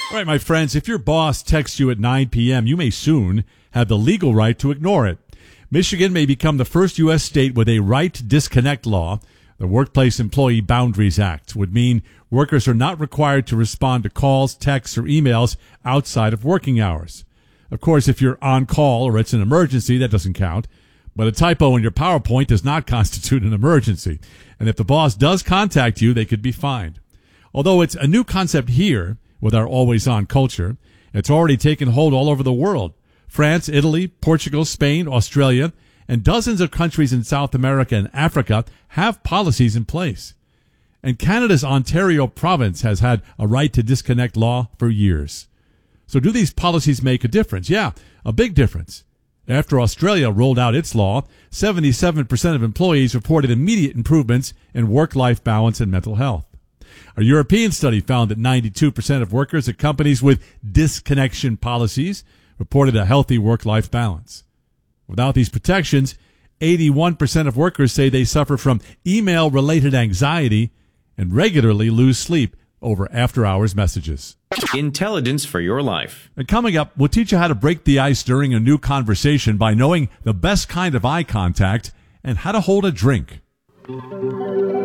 All right, my friends, if your boss texts you at 9 p.m., you may soon have the legal right to ignore it. Michigan may become the first U.S. state with a right to disconnect law. The Workplace Employee Boundaries Act would mean workers are not required to respond to calls, texts, or emails outside of working hours. Of course, if you're on call or it's an emergency, that doesn't count. But a typo in your PowerPoint does not constitute an emergency. And if the boss does contact you, they could be fined. Although it's a new concept here with our always-on culture, it's already taken hold all over the world. France, Italy, Portugal, Spain, Australia, and dozens of countries in South America and Africa have policies in place. And Canada's Ontario province has had a right to disconnect law for years. So do these policies make a difference? Yeah, a big difference. After Australia rolled out its law, 77% of employees reported immediate improvements in work-life balance and mental health. A European study found that 92% of workers at companies with disconnection policies reported a healthy work-life balance. Without these protections, 81% of workers say they suffer from email-related anxiety and regularly lose sleep over after-hours messages. Intelligence for your life. And coming up, we'll teach you how to break the ice during a new conversation by knowing the best kind of eye contact and how to hold a drink.